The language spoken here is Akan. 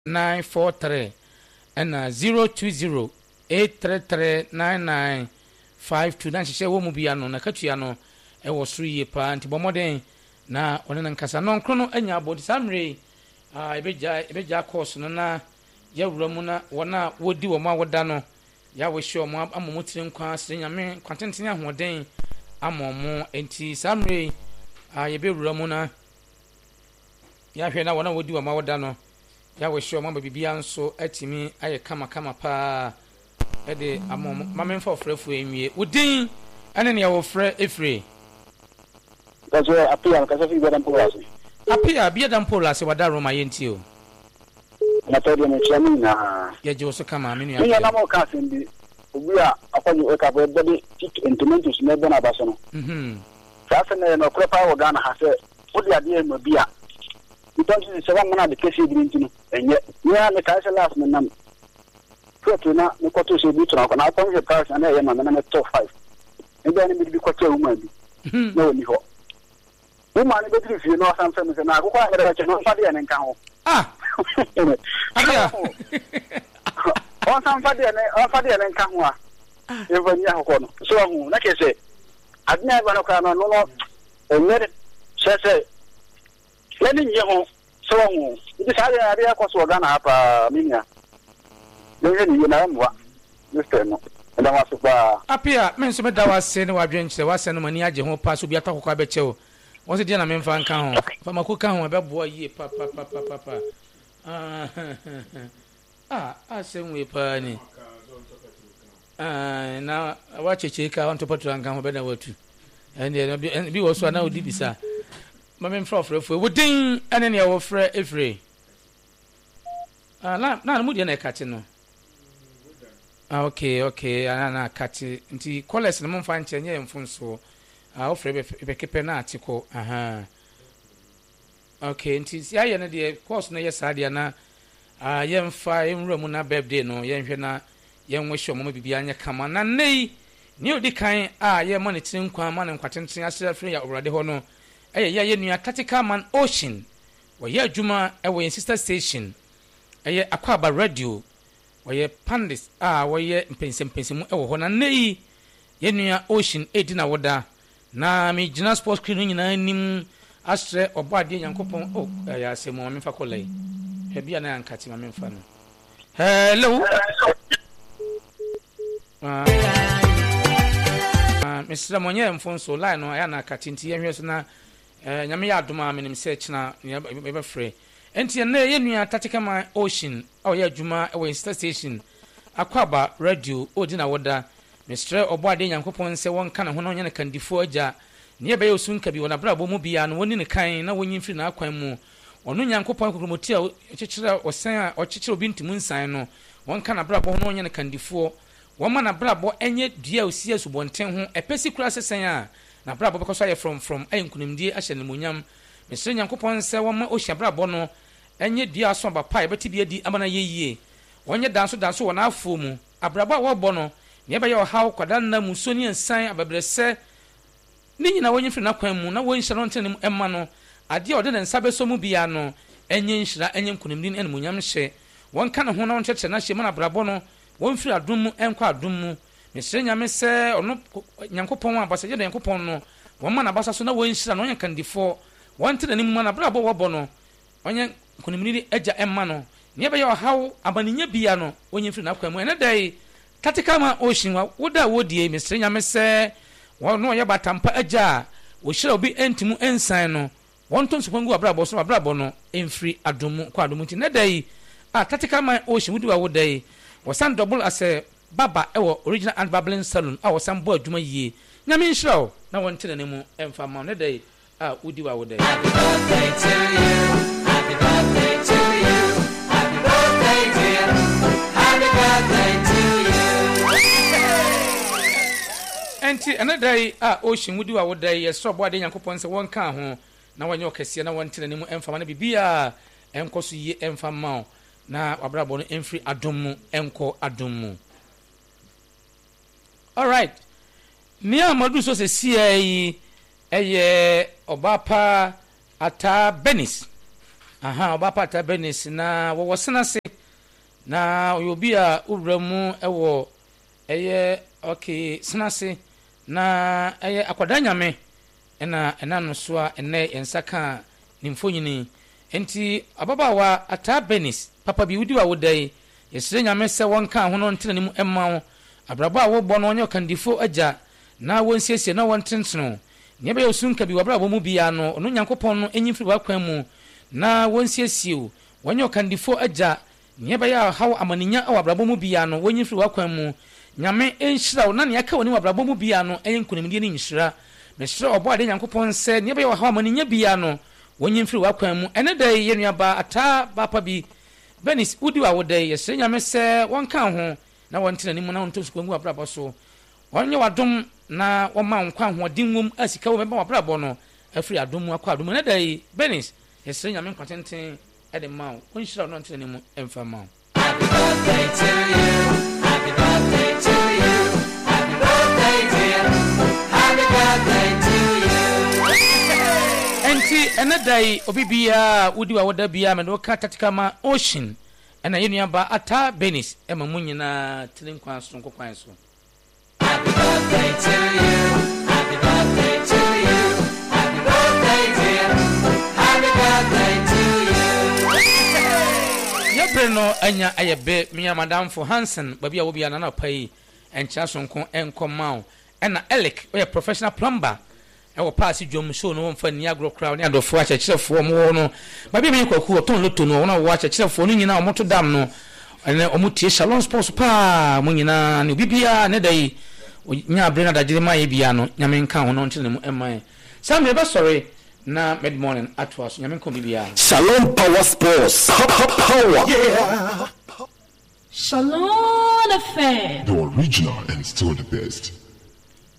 943 and 020-833-9952 na nhyehyɛ wɔ mu bia no na katua no ɛwɔ soro yie paa nti bɔmmɔden na ɔne nkasa no nkro no anya abɔ nti saa mmerɛ ɛbɛgya course no na yɛwura mu na wɔn a wɔdi wɔn a wɔda no yɛawɔhyɛ wɔn ama mu tiri nkwa sere nyame kwantenten ahoɔden ama wɔn nti saa mmerɛ yɛbɛwura mu na yɛahwɛ na wɔn a wɔdi wɔn a wɔda no yɛawɔhyɛ wɔn ama biribiara nso atumi ayɛ kamakama paa ɛde ama wɔn mamemfa ɔfrɛfoɔ enwie wodin ɛne nea wɔfrɛ efiri Kaso apia kasa fi bɛda mpo ase. Apia bɛda mpo ase wada Roma yɛnti o. Na tɔde me kyɛ me na. Yɛgye wo so kama me nua. Me na mo ka asɛm bi. Obi a akɔnye o ka bɛ de intimentus na bɛ na ba so no. Saa sɛ na ɔkɔ pa wɔ Ghana ha sɛ wodi ade ma bi a. Ntonto sɛ wɔn na de kɛse bi ntino ɛnyɛ. Nya me ka sɛ last me nam. Kɔto na me kɔto sɛ bi tona kɔ na akɔnye price na ɛyɛ ma na me top 5. Ebe na me bi kɔto woman bi. Na oni hɔ. Woman be three fie no asam fam se na akoko agere che no fade ene nka ho adia on sam fade ene nka ho a eva nya akoko no so hu na ke se adina eva no ka no no enere se leni nye ho so hu ndi sa ya ade akoso Ghana hapa minia nje ni na mwa mister no nda waso ba apia men so me da wase ne wadwen kire wase no mani age ho pa so bi atakoko abeche o wọ́n sì díẹ̀ na mẹ́fà nka ho famako ka ho ẹ̀bẹ̀ bọ́ yie pa asẹ́mu yẹ paa ni na wa kyekye ka wọ́n tọpọtọ nka ho bẹ́ẹ̀ na watu ẹni bi wọ́n so àná òdi bisa mọ́mí nfra ọ̀frẹ́fọ́ wò dín ẹni ni ẹ̀wọ̀ frẹ́ efiré náà mo díẹ̀ na ẹ̀ka ti no ok na akate nti kọ́lẹ̀sì ni mo nfa nkyɛn nyɛ mfo nso ofre be kepe na atiko okay nti ya ye ne de course no ye saade na ye mfa enwura mu na birthday no ye nhwe na ye nwehye omo bibia anya kama na nei ni odi kan ye monitor nkwa ma ne nkwatenten asere free ya obrade ho no ye nua tactical man ocean wo ye adwuma wo ye sister station ye Akwaba radio wo ye pandis wo ye mpensempensemu wo ho na nei ye nua ocean edi na woda na mi gina sports screen nyina nim asre obo ade Nyankopon ya asemu ma fa kolai he bia na ankati ma memfa no hello Mr. Monye mfonso line no ya na akati nti yehwe so na nyame ya adoma menim se kina be free enti na ye nua tatikama ocean ya adwuma we station Akwaba radio odina woda Mr. Obade Nyankopon se won kana ho na onye ne kandifo agya ne be yosun ka bi wona brabo mu bia no woni ne kan na wonyi mfiri na akwan mu ono Nyankopon kokromoti a kyekere osan a okyekere obi ntimu nsan no won kana brabo ho na onye ne kandifo won ma na brabo enye dua osi asubonten ho epesi kura sesen a na brabo be koso aye from ayenkunimdie ahye ne munyam Mr. Nyankopon se won ma ohia brabo no enye dua aso ba pa ebeti bia di amana yeyie wonye danso wona afo mu abrabo a wobo no ne ba ye ohaw kwada na musoni ensan ababrese ni nyina wonyi firi na kwan mu na wonhyira no ntene emma no ade ode ne nsa beso mu bia no enye nhyira enye nkunimdin ene munyam hye won ka ne ho na won kyekye na hye mana brabo no won firi adom mu enkwa adom mu mesere nyame se ono Nyankopon abasa je Nyankopon no won mana basa so na wonhyira no onye kandifo won tene ne mu mana brabo wobo no onye nkunimdin agya emma no ne ba ye ohaw abaninya bia no wonyi firi na kwan mu ene dai tatikama ocean wa woda wodie mesere nyame se wono ye batampa agya wo hyira obi entimu ensan no wonto nsokwangu abrabo so abrabo no emfiri adomu kwa adomu ti nedai tatikama ocean wodi wa wodai wo san double as baba ewo original and babbling salon wo san bo adwuma yie nyame nhyira na wonte ne mu emfa ma nedai wodi wa wodai happy birthday to you happy birthday to you happy birthday dear happy birthday to you enti anadai ocean wudi wa wodai yeso bo ade Nyankopon se won ka ho na wonye okese na wonte ne mu emfa na bibia enkoso yi emfa ma na wabrabo no emfiri adom enko adom all right ni amadu so se eye obapa ata benis aha obapata benis na wo senase na oyobi a owramu ewo eye okay senase na eye akwadanyame ena no so a ene ensaka nimfonyini enti ababawa ata benis papa bi wudi wa wodai yesire nyame se wonka ho no ntena nimu emma abraba wo bɔ no onye kandifo agya na wonsiesie na wontenteno nyebe yosunka bi wabrabo mu bia no ono nyankopɔn no enyimfiri wakwan mu na wonsiesie wonye kandifo agya nyebe ya hawo amaninya awabrabo mu bia no wonyimfiri wakwan mu nyame enhyira na ne aka woni wabrabo mu bia no enkunimdie ne nhyira mehyira obo ade nyankopɔn se nyebe ya hawo amaninya bia no wonyimfiri wakwan mu ene dai yenuaba ata bapa bi benis udi wa wodai yesire nyame se wonka ho na wontena nimu na wontosu kwangu abrabo so wonye wadom na woma nkwa hoɔdenwom asika wo meba wabrabo no afiri adom akɔ adom na dai benis yesire nyame nkwatenten ede ma wo onhyira no ntena nimu emfa ma wo. Happy birthday to you, happy birthday to you, happy birthday dear, happy birthday to you. Enti ena dai obibia udi wa woda bia me no ka tatikama ocean ena yenuaba ata benis ema munyina tilinkwa so nkokwan so. Happy birthday to you, happy birthday to you, happy birthday dear, happy birthday to you. Yebreno anya ayebe miya madam for Hansen babia wo bia na na pai encha sonko enkomao ena Elek we professional plumber ewo pass dwom show no mfa ni agro crowd ni adofo akyekirefo mo no babia me kwaku oton loto no wona wo akyekirefo no nyina omoto dam no ene omutie Shalom Sports pa mo nyina ne bibia ne dai nya brena da jirima ye bia no nyame nka ho no ntene mu emman sam be sorry na mid morning atwas nyame nko bibia Shalom Power Sports power Shalom FM, the original and still the best.